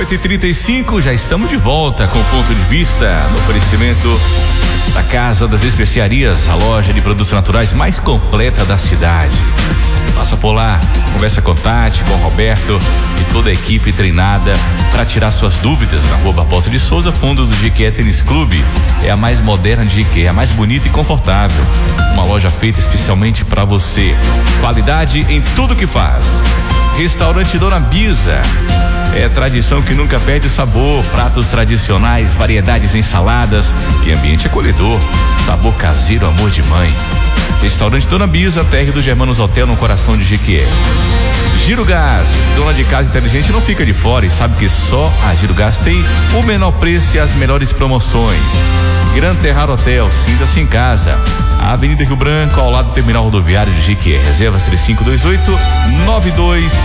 8h35, já estamos de volta com o Ponto de Vista, no oferecimento da Casa das Especiarias, a loja de produtos naturais mais completa da cidade. Passa por lá, conversa com Tati, com Roberto e toda a equipe treinada para tirar suas dúvidas na Rua Barbosa de Souza, fundo do GQ Tênis Clube. É a mais moderna de GQ, a mais bonita e confortável. Uma loja feita especialmente para você. Qualidade em tudo que faz. Restaurante Dona Bisa. É tradição que nunca perde o sabor. Pratos tradicionais, variedades em saladas e ambiente acolhedor. Sabor caseiro, amor de mãe. Restaurante Dona Bisa, térreo do Germanos Hotel, no coração de Jequié. Giro Gás, dona de casa inteligente não fica de fora e sabe que só a Giro Gás tem o menor preço e as melhores promoções. Gran Terrar Hotel, sinta-se em casa. A Avenida Rio Branco, ao lado do terminal rodoviário de Jequié. Reservas 3528-9250.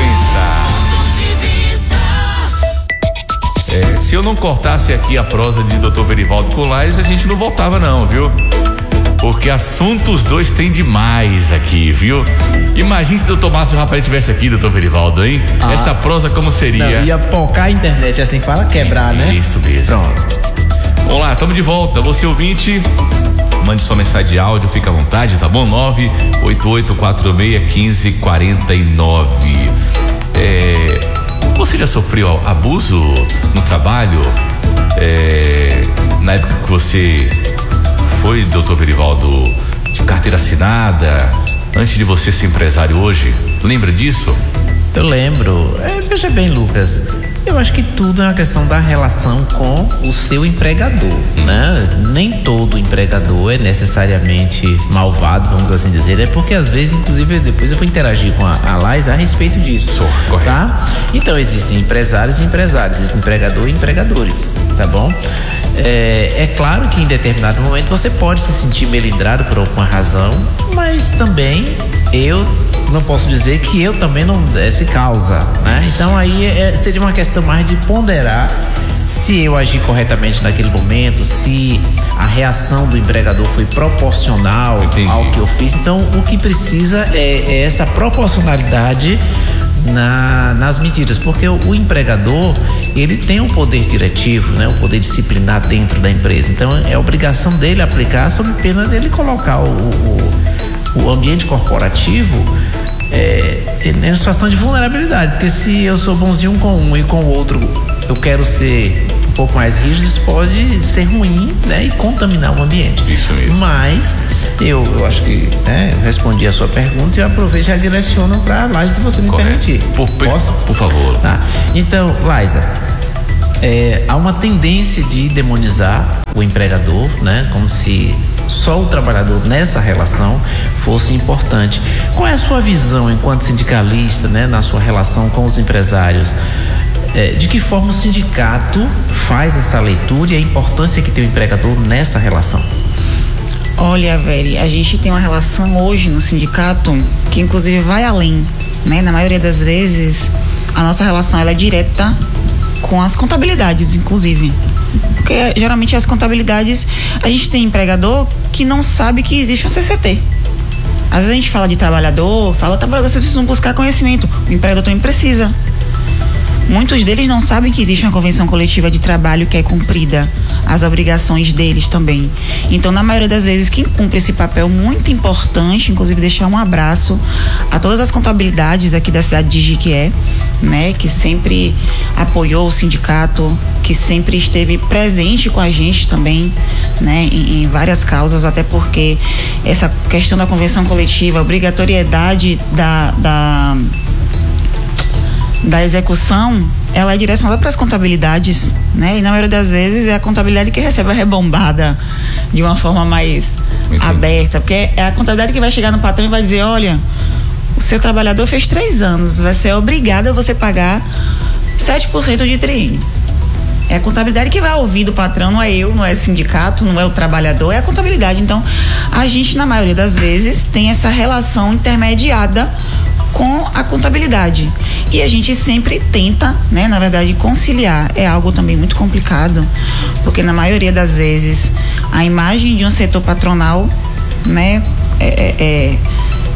Se eu não cortasse aqui a prosa de Dr. Verivaldo Colares, a gente não voltava não, viu? Porque assunto os dois tem demais aqui, viu? Imagina se o Dr. Márcio Rafael estivesse aqui, Dr. Verivaldo, hein? Essa prosa como seria? Não, ia pocar a internet, assim fala, quebrar, né? Isso mesmo. Pronto. Vamos lá, estamos de volta. Você ouvinte, mande sua mensagem de áudio, fica à vontade, tá bom? 988461549. Você já sofreu abuso no trabalho? Na época que você foi, doutor Verivaldo, de carteira assinada, antes de você ser empresário hoje? Lembra disso? Eu lembro. Veja bem, Lucas, eu acho que tudo é uma questão da relação com o seu empregador, né? Nem todo empregador é necessariamente malvado, vamos assim dizer, é porque às vezes, inclusive, depois eu vou interagir com a Laís a respeito disso. Correto. Tá? Então existem empresários e empresários, existem empregador e empregadores, tá bom? É claro que em determinado momento você pode se sentir melindrado por alguma razão, mas também eu não posso dizer que eu também não desse causa, né? Então aí seria uma questão mais de ponderar se eu agi corretamente naquele momento, se a reação do empregador foi proporcional ao que eu fiz. Então o que precisa é essa proporcionalidade nas medidas, porque o empregador, ele tem um poder diretivo, né? O poder disciplinar dentro da empresa. Então é obrigação dele aplicar, sob pena dele colocar o ambiente corporativo em situação de vulnerabilidade, porque se eu sou bonzinho com um e com o outro eu quero ser um pouco mais rígido, isso pode ser ruim, né? E contaminar o ambiente. Isso mesmo. Mas eu acho que eu respondi a sua pergunta e eu aproveito e já direciono para a Laisa, se você me permitir. Posso? Por favor. Então, Laisa, há uma tendência de demonizar o empregador, né? Como se só o trabalhador nessa relação fosse importante. Qual é a sua visão enquanto sindicalista, né? Na sua relação com os empresários? De que forma o sindicato faz essa leitura e a importância que tem o empregador nessa relação? Olha, Veri, a gente tem uma relação hoje no sindicato que inclusive vai além, né? Na maioria das vezes a nossa relação ela é direta com as contabilidades, inclusive. Porque geralmente as contabilidades, a gente tem empregador que não sabe que existe um CCT. Às vezes a gente fala de trabalhador, vocês precisam buscar conhecimento. O empregador também precisa. Muitos deles não sabem que existe uma convenção coletiva de trabalho que é cumprida, as obrigações deles também. Então, na maioria das vezes, quem cumpre esse papel muito importante, inclusive deixar um abraço a todas as contabilidades aqui da cidade de Jequié, né, que sempre apoiou o sindicato, que sempre esteve presente com a gente também, né, em várias causas, até porque essa questão da convenção coletiva, a obrigatoriedade da execução, ela é direcionada para as contabilidades, né? E na maioria das vezes é a contabilidade que recebe a rebombada de uma forma mais aberta, porque é a contabilidade que vai chegar no patrão e vai dizer, olha, o seu trabalhador fez 3 anos, vai ser obrigado a você pagar 7% de triênio. É a contabilidade que vai ouvir do patrão, não é eu, não é sindicato, não é o trabalhador, é a contabilidade. Então, a gente, na maioria das vezes, tem essa relação intermediada com a contabilidade. E a gente sempre tenta, né, na verdade, conciliar. É algo também muito complicado, porque na maioria das vezes a imagem de um setor patronal, né,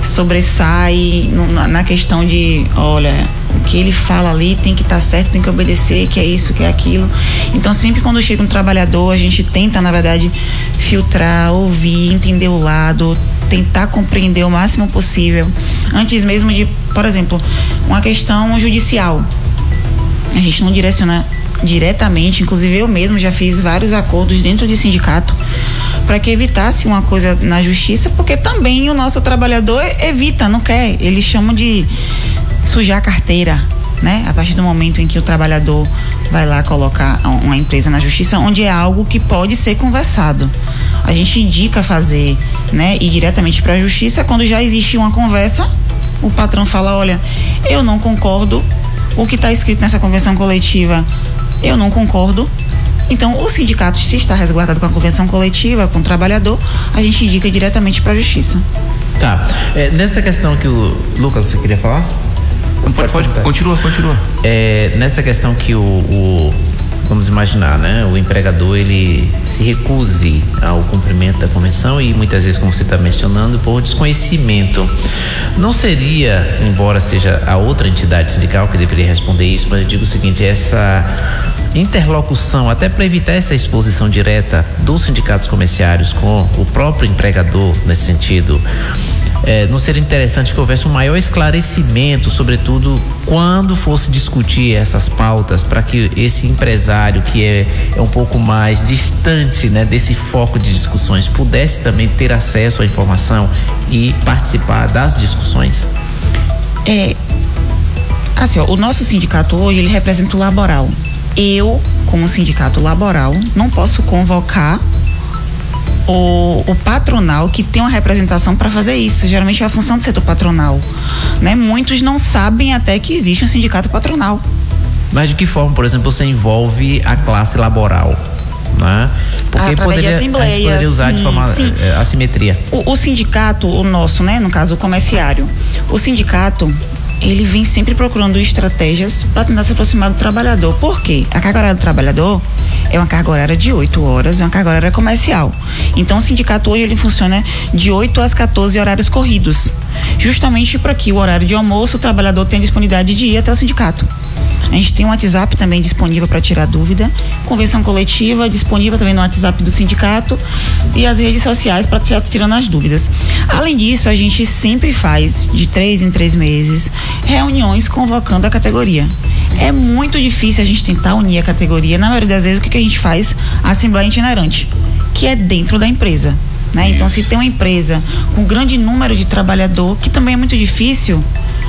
sobressai na questão de, olha, o que ele fala ali tem que estar certo, tem que obedecer, que é isso, que é aquilo. Então, sempre quando chega um trabalhador, a gente tenta, na verdade, filtrar, ouvir, entender o lado, tentar compreender o máximo possível, antes mesmo de, por exemplo, uma questão judicial. A gente não direciona diretamente, inclusive eu mesmo já fiz vários acordos dentro de sindicato para que evitasse uma coisa na justiça, porque também o nosso trabalhador evita, não quer, eles chamam de sujar a carteira, né? A partir do momento em que o trabalhador vai lá colocar uma empresa na justiça, onde é algo que pode ser conversado. A gente indica fazer, né, ir diretamente para a justiça quando já existe uma conversa, o patrão fala, olha, eu não concordo, o que está escrito nessa convenção coletiva, eu não concordo. Então, o sindicato, se está resguardado com a convenção coletiva, com o trabalhador, a gente indica diretamente para a justiça. Tá. Nessa questão que o Lucas, você queria falar? Pode. Continua. Nessa questão que vamos imaginar, né? O empregador, ele se recuse ao cumprimento da convenção e muitas vezes, como você está mencionando, por desconhecimento. Não seria, embora seja a outra entidade sindical que deveria responder isso, mas eu digo o seguinte, essa interlocução, até para evitar essa exposição direta dos sindicatos comerciários com o próprio empregador nesse sentido, não seria interessante que houvesse um maior esclarecimento, sobretudo quando fosse discutir essas pautas, para que esse empresário que é um pouco mais distante, né, desse foco de discussões, pudesse também ter acesso à informação e participar das discussões? Assim, ó, o nosso sindicato hoje, ele representa o laboral. Eu, como sindicato laboral, não posso convocar o patronal que tem uma representação para fazer isso. Geralmente é a função do setor patronal, né? Muitos não sabem até que existe um sindicato patronal. Mas de que forma, por exemplo, você envolve a classe laboral, né? Porque através a gente poderia usar de forma assimetria. O sindicato, o nosso, né? No caso, o comerciário. O sindicato, ele vem sempre procurando estratégias para tentar se aproximar do trabalhador. Por quê? A carga horária do trabalhador é uma carga horária de 8 horas, é uma carga horária comercial. Então, o sindicato hoje, ele funciona de 8 às 14 horários corridos. Justamente para que o horário de almoço, o trabalhador tenha disponibilidade de ir até o sindicato. A gente tem um WhatsApp também disponível para tirar dúvida, convenção coletiva disponível também no WhatsApp do sindicato e as redes sociais para estar tirando as dúvidas. Além disso, a gente sempre faz, de 3 em 3 meses, reuniões convocando a categoria. É muito difícil a gente tentar unir a categoria. Na maioria das vezes, o que a gente faz? A assembleia itinerante, que é dentro da empresa, né? Então, se tem uma empresa com grande número de trabalhador, que também é muito difícil,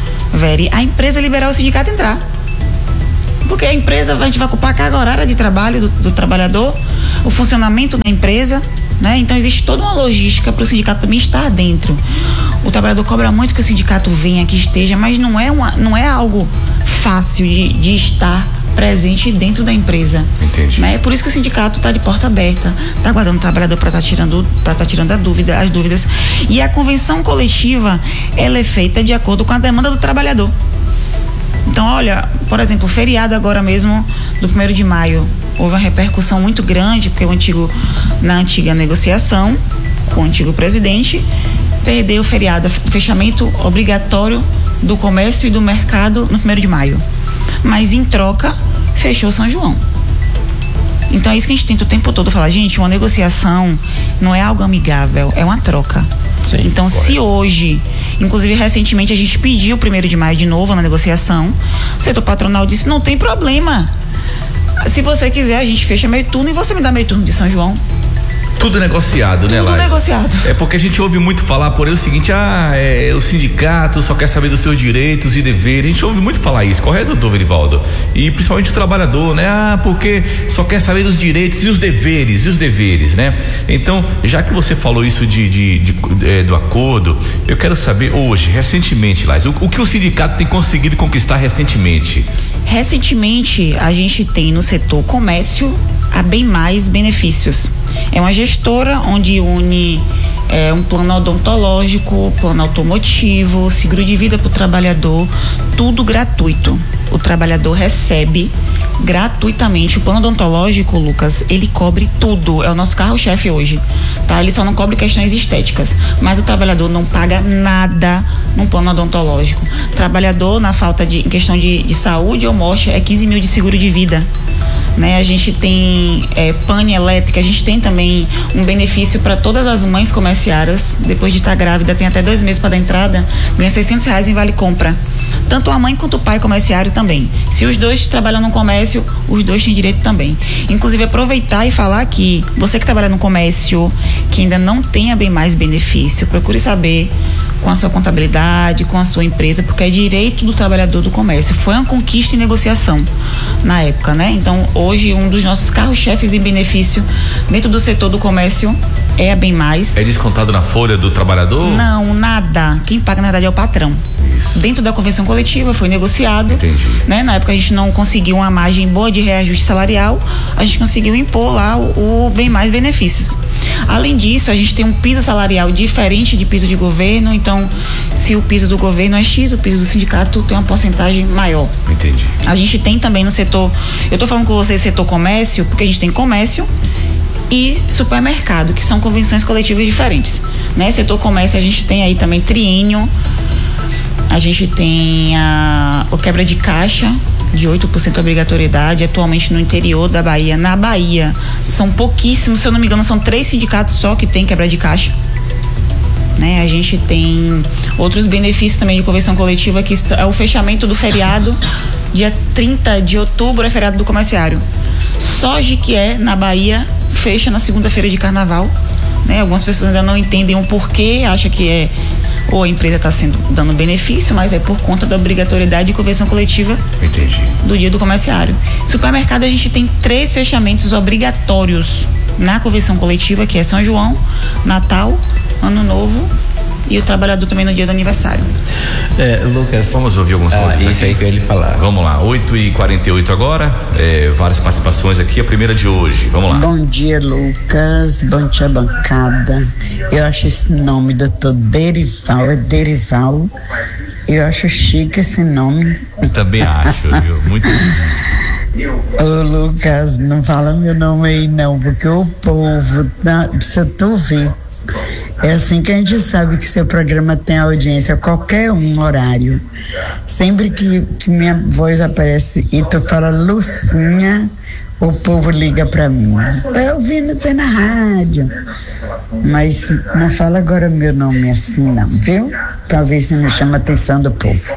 a empresa liberar o sindicato entrar. Porque a empresa, a gente vai ocupar a carga horária de trabalho do trabalhador, o funcionamento da empresa, né? Então existe toda uma logística para o sindicato também estar dentro. O trabalhador cobra muito que o sindicato venha, que esteja, mas não é algo fácil de estar presente dentro da empresa. Entendi. Né? É por isso que o sindicato está de porta aberta, está aguardando o trabalhador para estar tirando as dúvidas. E a convenção coletiva, ela é feita de acordo com a demanda do trabalhador. Então, olha, por exemplo, o feriado agora mesmo, do 1º de maio, houve uma repercussão muito grande, porque na antiga negociação com o antigo presidente, perdeu o feriado, o fechamento obrigatório do comércio e do mercado no 1º de maio. Mas, em troca, fechou São João. Então, é isso que a gente tenta o tempo todo falar, gente, uma negociação não é algo amigável, é uma troca. Sim, então, correto. Se hoje, inclusive recentemente a gente pediu o 1º de maio de novo na negociação, o setor patronal disse, não tem problema. Se você quiser, a gente fecha meio turno e você me dá meio turno de São João. Tudo negociado, né, Laís? Tudo negociado. É porque a gente ouve muito falar por aí o seguinte, o sindicato só quer saber dos seus direitos e deveres. A gente ouve muito falar isso, correto, doutor Verivaldo? E principalmente o trabalhador, né? Porque só quer saber dos direitos e os deveres, né? Então, já que você falou isso do acordo, eu quero saber hoje, recentemente, Laís, o que o sindicato tem conseguido conquistar recentemente? Recentemente, a gente tem no setor comércio a Bem Mais Benefícios. É uma gestora onde une um plano odontológico, plano automotivo, seguro de vida para o trabalhador, tudo gratuito. O trabalhador recebe gratuitamente. O plano odontológico, Lucas, ele cobre tudo. É o nosso carro-chefe hoje, tá? Ele só não cobre questões estéticas, mas o trabalhador não paga nada no plano odontológico. Trabalhador, na falta em questão de saúde ou morte, é 15 mil de seguro de vida. Né, a gente tem pane elétrica, a gente tem também um benefício para todas as mães comerciárias. Depois de estar grávida, tem até 2 meses para dar entrada, ganha R$600 em vale compra. Tanto a mãe quanto o pai comerciário também. Se os dois trabalham no comércio, os dois têm direito também. Inclusive, aproveitar e falar que você que trabalha no comércio, que ainda não tem a Bem Mais benefício, procure saber com a sua contabilidade, com a sua empresa, porque é direito do trabalhador do comércio. Foi uma conquista e negociação na época, né? Então, hoje, um dos nossos carros-chefes em benefício dentro do setor do comércio é a Bem Mais. É descontado na folha do trabalhador? Não, nada. Quem paga, na verdade, é o patrão. Isso. Dentro da convenção coletiva, foi negociado. Entendi. Né? Na época, a gente não conseguiu uma margem boa de reajuste salarial, a gente conseguiu impor lá o Bem Mais benefícios. Além disso, a gente tem um piso salarial diferente de piso de governo. Então, se o piso do governo é X, o piso do sindicato tem uma porcentagem maior. Entendi. A gente tem também no setor, eu estou falando com vocês setor comércio, porque a gente tem comércio e supermercado, que são convenções coletivas diferentes, né? Setor comércio, a gente tem aí também triênio, a gente tem o quebra de caixa de 8% obrigatoriedade, atualmente no interior da Bahia. Na Bahia, são pouquíssimos, se eu não me engano, são 3 sindicatos só que tem quebra de caixa. Né? A gente tem outros benefícios também de convenção coletiva, que é o fechamento do feriado, dia 30 de outubro é feriado do comerciário. Só Jequié, na Bahia, fecha na segunda-feira de carnaval. Né? Algumas pessoas ainda não entendem o porquê, acham que ou a empresa está dando benefício, mas é por conta da obrigatoriedade de convenção coletiva. Entendi. Do dia do comerciário. Supermercado, a gente tem 3 fechamentos obrigatórios na convenção coletiva, que é São João, Natal, Ano Novo e o trabalhador também no dia do aniversário. Lucas, vamos ouvir alguns áudios isso aí que eu ia lhe falar. Vamos lá, 8h48 agora, várias participações aqui, a primeira de hoje, vamos lá. Bom dia, Lucas, bom dia, bancada. Eu acho esse nome, doutor Derival, é Derival, eu acho chique esse nome. Eu também acho, viu? Muito. Ô, Lucas, não fala meu nome aí não, porque o povo precisa tu ouvir. É assim que a gente sabe que seu programa tem audiência, qualquer horário. Sempre que minha voz aparece e tu fala Lucinha, o povo liga pra mim. Tá ouvindo você na rádio. Mas não fala agora meu nome assim não, viu? Pra ver se não chama a atenção do povo.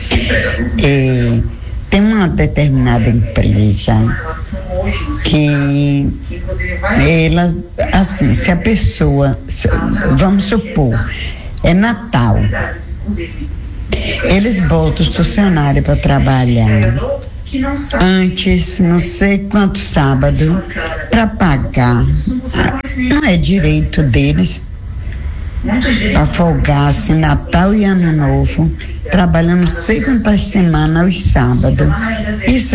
Tem uma determinada empresa que elas, assim, se a pessoa, vamos supor, é Natal, eles botam os funcionários para trabalhar antes, não sei quanto sábado, para pagar. Não é direito deles para folgar assim, Natal e Ano Novo, trabalhando não sei quantas semanas aos sábados. Isso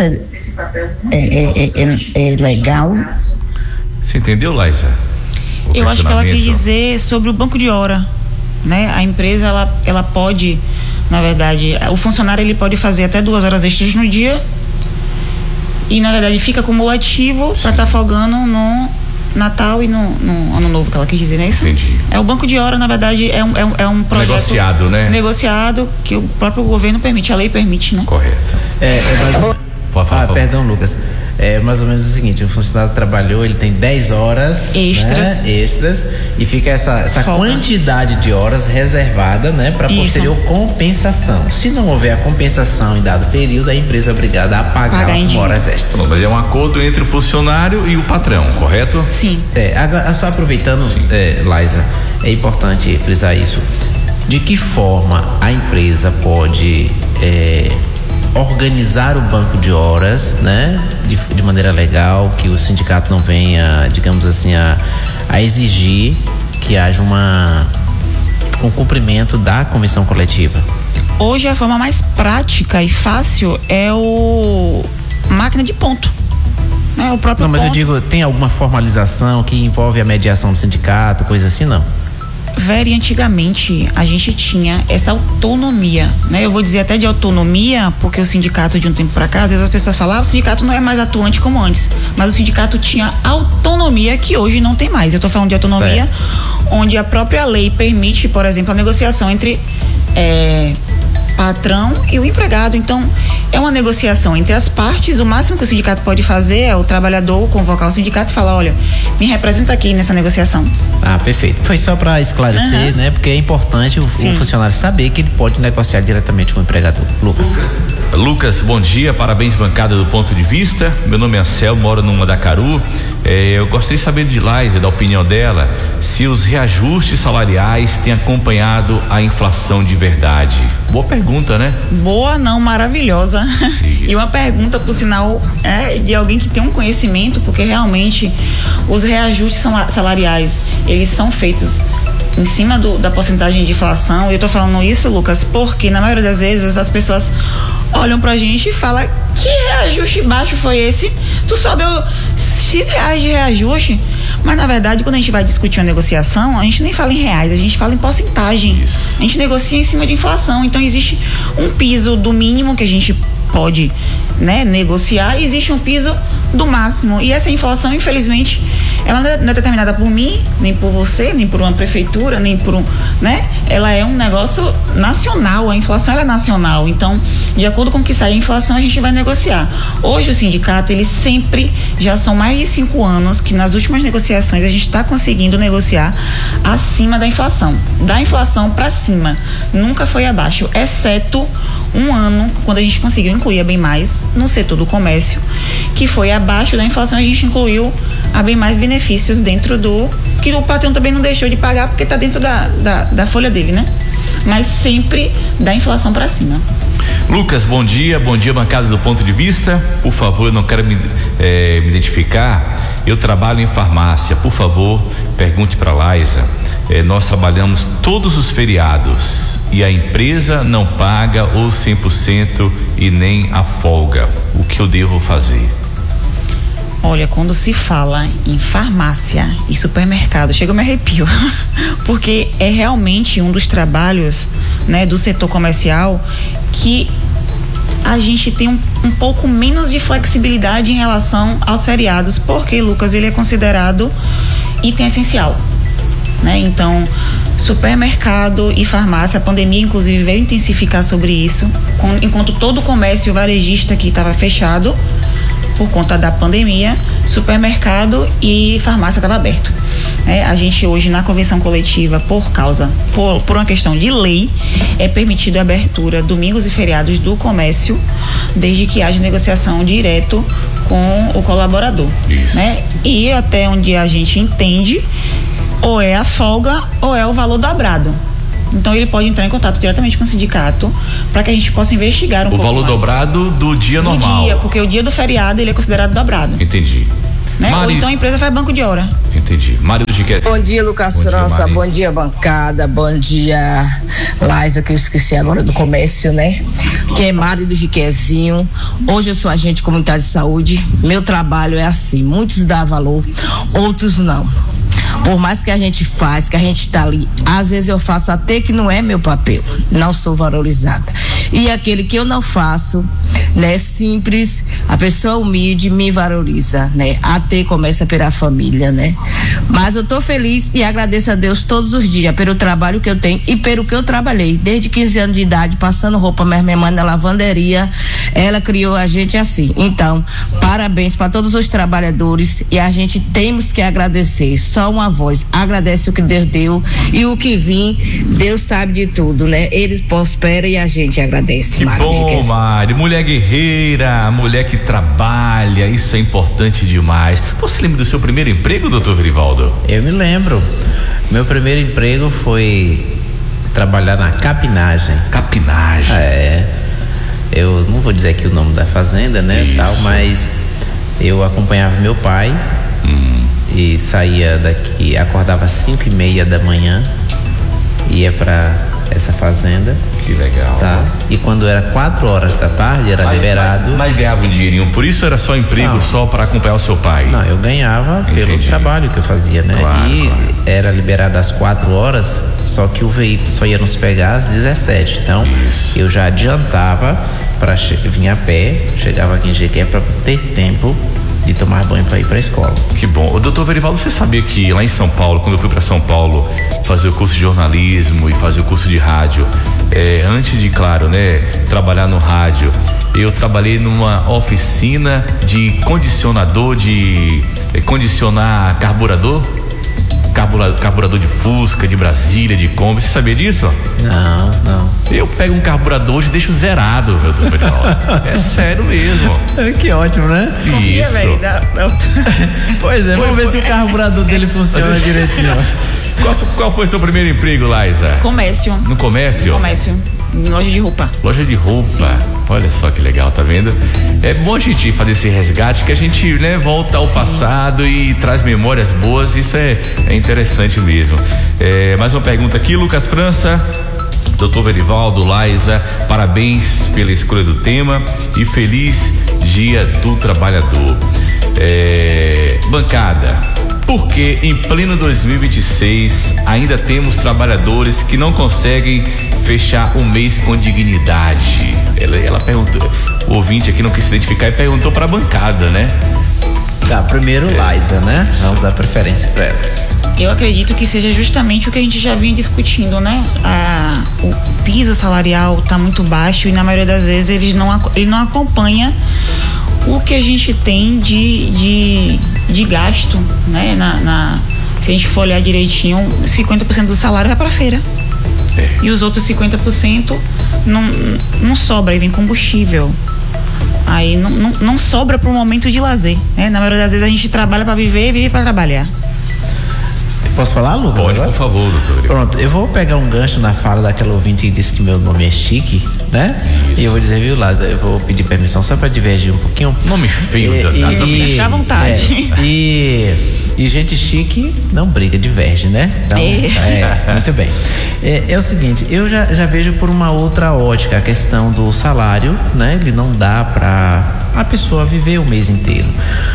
é legal? Você entendeu, Laísa? Eu acho que ela quis dizer sobre o banco de hora, né? A empresa, ela pode, na verdade, o funcionário ele pode fazer até 2 horas extras no dia e, na verdade, fica acumulativo para estar folgando no Natal e no Ano Novo, que ela quis dizer, não é isso? Entendi. É o banco de hora, na verdade, é um projeto negociado, né? Negociado, que o próprio governo permite, a lei permite, né? Correto. Pode falar, perdão, Lucas. É mais ou menos o seguinte: o funcionário trabalhou, ele tem 10 horas extras, né, extras, e fica essa quantidade de horas reservada, né, para posterior compensação. Se não houver a compensação em dado período, a empresa é obrigada a pagar horas extras. Não, mas é um acordo entre o funcionário e o patrão, correto? Sim. Agora, só aproveitando, Laísa, é importante frisar isso. De que forma a empresa pode organizar o banco de horas, né, de maneira legal, que o sindicato não venha, digamos assim, a exigir que haja um cumprimento da convenção coletiva? Hoje a forma mais prática e fácil é máquina de ponto, né? O próprio Não, mas ponto. eu digo, tem alguma formalização que envolve a mediação do sindicato, coisa assim, não? Very, antigamente a gente tinha essa autonomia, né? Eu vou dizer até de autonomia, porque o sindicato de um tempo para cá, às vezes as pessoas falavam, o sindicato não é mais atuante como antes, mas o sindicato tinha autonomia que hoje não tem mais. Eu tô falando de autonomia, onde a própria lei permite, por exemplo, a negociação entre patrão e o empregado. Então, é uma negociação entre as partes. O máximo que o sindicato pode fazer é o trabalhador convocar o sindicato e falar, olha, me representa aqui nessa negociação. Ah, perfeito. Foi só para esclarecer, né? Porque é importante o funcionário saber que ele pode negociar diretamente com o empregador. Lucas, bom dia, parabéns, bancada do Ponto de Vista. Meu nome é Anselmo, moro no Mandacaru. Eu gostaria de saber de Laísa, da opinião dela, se os reajustes salariais têm acompanhado a inflação de verdade. Boa pergunta, né? Boa não, maravilhosa. Isso. E uma pergunta, por sinal, de alguém que tem um conhecimento, porque realmente os reajustes salariais, eles são feitos em cima da porcentagem de inflação. Eu tô falando isso, Lucas, porque na maioria das vezes as pessoas olham pra gente e falam, que reajuste baixo foi esse? Tu só deu X reais de reajuste. Mas na verdade, quando a gente vai discutir uma negociação, a gente nem fala em reais, a gente fala em porcentagem. Isso. A gente negocia em cima de inflação. Então existe um piso do mínimo que a gente pode, né, negociar, e existe um piso do máximo. E essa inflação, infelizmente, ela não é determinada por mim, nem por você, nem por uma prefeitura, nem por né? Ela é um negócio nacional, a inflação ela é nacional. Então, de acordo com o que sai a inflação, a gente vai negociar. Hoje o sindicato, ele sempre, já são mais de 5 anos que nas últimas negociações a gente está conseguindo negociar acima da inflação para cima, nunca foi abaixo, exceto um ano, quando a gente conseguiu incluir a Bem Mais no setor do comércio, que foi abaixo da inflação, a gente incluiu a Bem Mais benefícios dentro que o patrão também não deixou de pagar, porque está dentro da folha dele, né? Mas sempre da inflação para cima. Lucas, bom dia, bancada do Ponto de Vista. Por favor, eu não quero me identificar. Eu trabalho em farmácia. Por favor, pergunte para Laísa. Nós trabalhamos todos os feriados e a empresa não paga os 100% e nem a folga. O que eu devo fazer? Olha, quando se fala em farmácia e supermercado, chega, eu me arrepio, porque é realmente um dos trabalhos, né, do setor comercial que a gente tem um pouco menos de flexibilidade em relação aos feriados, porque, Lucas, ele é considerado item essencial, né? Então, supermercado e farmácia, a pandemia inclusive veio intensificar sobre isso, enquanto todo o comércio varejista que estava fechado por conta da pandemia, supermercado e farmácia estava aberto. A gente hoje na convenção coletiva, por uma questão de lei, é permitido a abertura domingos e feriados do comércio, desde que haja negociação direto com o colaborador. Isso. Né? E até onde a gente entende, ou é a folga ou é o valor dobrado. Então ele pode entrar em contato diretamente com o sindicato para que a gente possa investigar pouco mais. O valor dobrado do dia normal. Do dia, porque o dia do feriado ele é considerado dobrado. Entendi. Né? Ou então a empresa faz banco de hora. Entendi. Mário do Jiquezzinho. Bom dia, Lucas França. Bom dia, bancada. Bom dia, Laísa, que eu esqueci agora do comércio, né? Que é Mário do Jiquezzinho. Hoje eu sou agente comunitário de saúde. Meu trabalho é assim: muitos dão valor, outros não. Por mais que a gente faz, que a gente tá ali, às vezes eu faço até que não é meu papel, não sou valorizada. E aquele que eu não faço, né, simples, a pessoa humilde me valoriza, né? Até começa pela família, né? Mas eu tô feliz e agradeço a Deus todos os dias pelo trabalho que eu tenho e pelo que eu trabalhei. Desde 15 anos de idade, passando roupa, minha irmã na lavanderia, ela criou a gente assim. Então, parabéns para todos os trabalhadores e a gente temos que agradecer. Só uma voz, agradece o que Deus deu e o que vim, Deus sabe de tudo, né? Eles prosperam e a gente agradece. Que Mário, bom, Mário, mulher guerreira, mulher que trabalha, isso é importante demais. Você lembra do seu primeiro emprego, doutor Verivaldo? Eu me lembro, meu primeiro emprego foi trabalhar na capinagem. Capinagem? Eu não vou dizer aqui o nome da fazenda, né, tal, mas eu acompanhava meu pai e saía daqui, acordava às 5:30 da manhã, ia para essa fazenda Que legal. Tá? E quando era 4 horas da tarde, era liberado. Mas ganhava um dinheirinho, por isso era só emprego, só para acompanhar o seu pai? Não, eu ganhava pelo trabalho que eu fazia, né? Claro. Era liberado às 4 horas, só que o veículo só ia nos pegar às 17. Então, eu já adiantava para vir a pé, chegava aqui em Jequié para ter tempo de tomar banho para ir para a escola. Que bom. Doutor Verivaldo, você sabia que lá em São Paulo, quando eu fui para São Paulo fazer o curso de jornalismo e fazer o curso de rádio, antes de, claro, né, trabalhar no rádio, eu trabalhei numa oficina de condicionador, de condicionar carburador de Fusca, de Brasília, de Kombi. Você sabia disso? Não. Eu pego um carburador hoje e deixo zerado, meu doutor Verivaldo. É sério mesmo. Que ótimo, né? Confia, isso. Véio, Pois é, vamos ver se o carburador dele funciona direitinho. Qual foi o seu primeiro emprego, Laísa? Comércio. No comércio? Comércio. Loja de roupa. Loja de roupa. Sim. Olha só que legal, tá vendo? É bom a gente fazer esse resgate, que a gente, né, volta ao passado e traz memórias boas. Isso é interessante mesmo. Mais uma pergunta aqui, Lucas França. Doutor Verivaldo, Laísa, parabéns pela escolha do tema e feliz Dia do Trabalhador. Bancada, por que em pleno 2026 ainda temos trabalhadores que não conseguem fechar o mês com dignidade? Ela perguntou, o ouvinte aqui não quis se identificar e perguntou para a bancada, né? Tá, primeiro Laísa, né? Vamos dar preferência para ela. Eu acredito que seja justamente o que a gente já vinha discutindo, né? O piso salarial está muito baixo e na maioria das vezes ele não acompanha o que a gente tem de gasto, né? Se a gente for olhar direitinho, 50% do salário vai para a feira. E os outros 50% não sobra, aí vem combustível. Aí não sobra para um momento de lazer, né? Na maioria das vezes a gente trabalha para viver e vive para trabalhar. Posso falar, Lucas? Pode, por favor, doutor. Pronto, eu vou pegar um gancho na fala daquela ouvinte que disse que meu nome é Chique, né? Isso. E eu vou dizer, viu, Lázaro, eu vou pedir permissão só para divergir um pouquinho. Nome feio, fica à vontade. E gente chique não briga, diverge, né? Então, muito bem. É o seguinte, eu já vejo por uma outra ótica a questão do salário, né? Ele não dá para a pessoa viver o mês inteiro.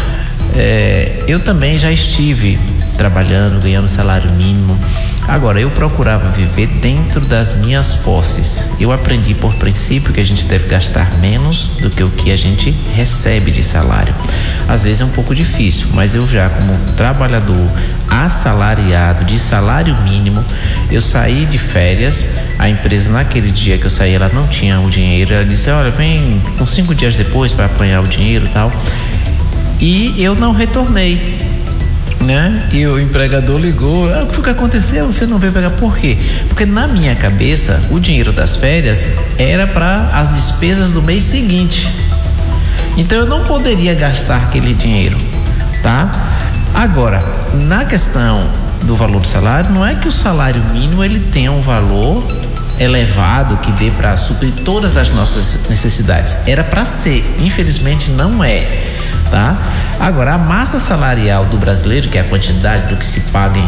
Eu também já estive trabalhando, ganhando salário mínimo. Agora, eu procurava viver dentro das minhas posses. Eu aprendi por princípio que a gente deve gastar menos do que o que a gente recebe de salário. Às vezes é um pouco difícil, mas eu já, como trabalhador assalariado de salário mínimo, eu saí de férias. A empresa, naquele dia que eu saí, ela não tinha o dinheiro. Ela disse, olha, vem com 5 dias depois para apanhar o dinheiro e tal. E eu não retornei, né? E o empregador ligou, o que aconteceu? Você não veio pegar? Por quê? Porque na minha cabeça o dinheiro das férias era para as despesas do mês seguinte, então eu não poderia gastar aquele dinheiro, tá? Agora, na questão do valor do salário, não é que o salário mínimo ele tenha um valor elevado que dê para suprir todas as nossas necessidades. Era para ser, infelizmente não é, tá? Agora, a massa salarial do brasileiro, que é a quantidade do que se paga em